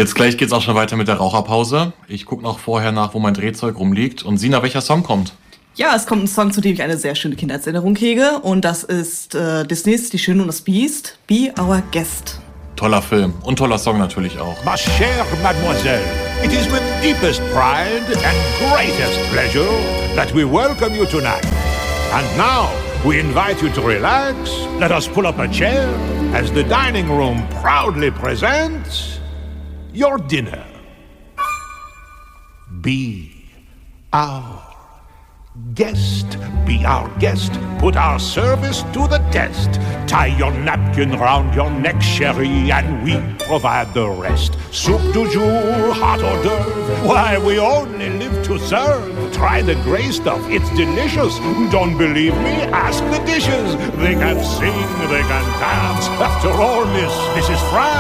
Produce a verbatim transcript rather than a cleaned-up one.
Jetzt gleich geht's auch schon weiter mit der Raucherpause. Ich gucke noch vorher nach, wo mein Drehzeug rumliegt. Und Sina, welcher Song kommt? Ja, es kommt ein Song, zu dem ich eine sehr schöne Kindheitserinnerung hege. Und das ist äh, Disneys Die Schöne und das Biest, Be Our Guest. Toller Film und toller Song natürlich auch. Ma chère mademoiselle, it is with deepest pride and greatest pleasure that we welcome you tonight. And now, we invite you to relax, let us pull up a chair as the dining room proudly presents your dinner. Be our guest, be our guest, put our service to the test. Tie your napkin round your neck, sherry, and we provide the rest. Soup du jour, hot hors d'oeuvre, why we only live to serve. Try the gray stuff, it's delicious. Don't believe me? Ask the dishes. They can sing, they can dance. After all, this, this is France.